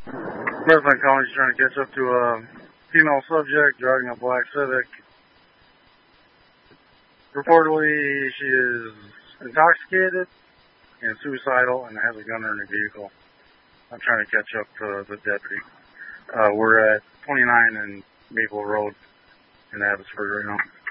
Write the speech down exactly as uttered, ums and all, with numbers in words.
Bethlehem County's trying to catch up to a female subject driving a black Civic. Reportedly, she is intoxicated and suicidal and has a gun in her vehicle. I'm trying to catch up to the deputy. Uh, we're at twenty-nine and Maple Road in Abbotsford right now.